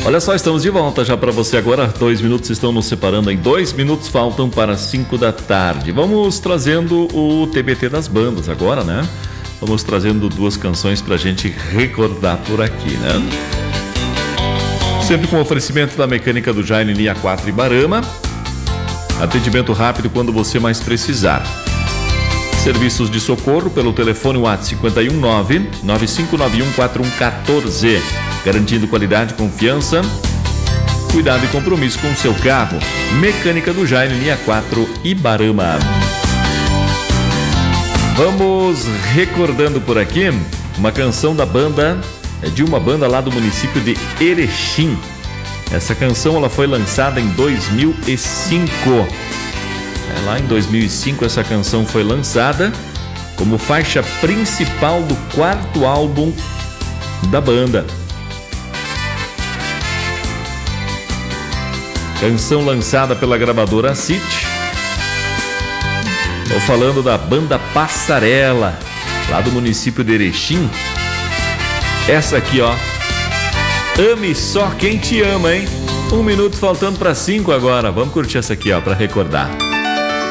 Olha só, estamos de volta já para você agora. 2 minutos estão nos separando, em 2 minutos faltam para 5 da tarde. Vamos trazendo o TBT das bandas agora, né? Vamos trazendo 2 canções pra gente recordar por aqui, né? Sempre com oferecimento da Mecânica do Jaime, linha 4 Ibarama. Atendimento rápido quando você mais serviços de socorro pelo telefone WhatsApp 519-9591-4114. Garantindo qualidade, confiança, cuidado e compromisso com o seu carro. Mecânica do Jaime, linha 4 Ibarama. Vamos recordando por aqui uma canção da banda, de uma banda lá do município de Erechim. Essa canção ela foi lançada em 2005. Lá em 2005 essa canção foi lançada como faixa principal do 4º álbum da banda. Canção lançada pela gravadora City. Estou falando da banda Passarela, lá do município de Erechim. Essa aqui, ó. Ame só quem te ama, hein? 1 minuto faltando para 5 agora. Vamos curtir essa aqui, ó, para recordar.